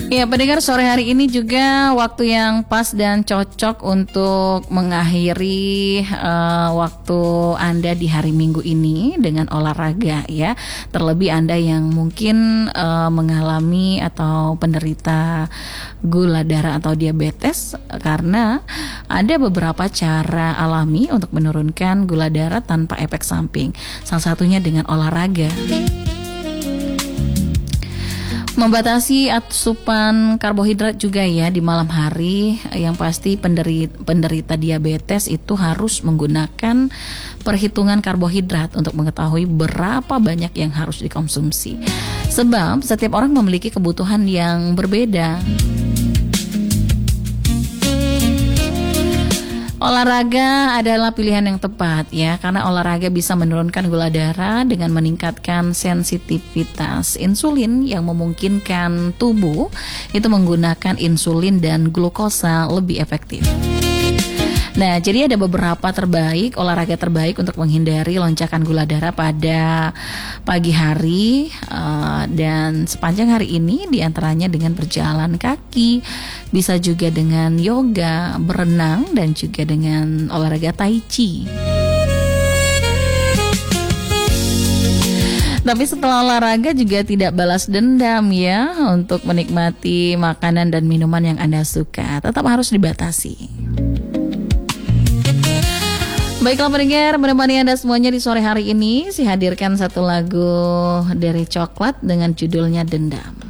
Ya, pendengar, sore hari ini juga waktu yang pas dan cocok untuk mengakhiri waktu Anda di hari Minggu ini dengan olahraga ya. Terlebih Anda yang mungkin mengalami atau penderita gula darah atau diabetes, karena ada beberapa cara alami untuk menurunkan gula darah tanpa efek samping. Salah satunya dengan olahraga. Membatasi asupan karbohidrat juga ya di malam hari. Yang pasti penderita diabetes itu harus menggunakan perhitungan karbohidrat untuk mengetahui berapa banyak yang harus dikonsumsi. Sebab setiap orang memiliki kebutuhan yang berbeda. Olahraga adalah pilihan yang tepat ya, karena olahraga bisa menurunkan gula darah dengan meningkatkan sensitivitas insulin yang memungkinkan tubuh itu menggunakan insulin dan glukosa lebih efektif. Nah, jadi ada beberapa olahraga terbaik untuk menghindari lonjakan gula darah pada pagi hari dan sepanjang hari ini, diantaranya dengan berjalan kaki, bisa juga dengan yoga, berenang, dan juga dengan olahraga tai chi. Tapi setelah olahraga juga tidak balas dendam ya, untuk menikmati makanan dan minuman yang Anda suka, tetap harus dibatasi. Baiklah pendengar, menemani Anda semuanya di sore hari ini, saya hadirkan satu lagu dari Coklat dengan judulnya Dendam.